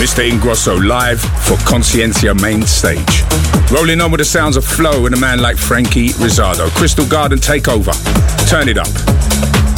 Mr. Ingrosso live for Conciencia main stage. Rolling on with the sounds of Flow and a man like Frankie Rizzardo. Crystal Garden Takeover. Turn it up.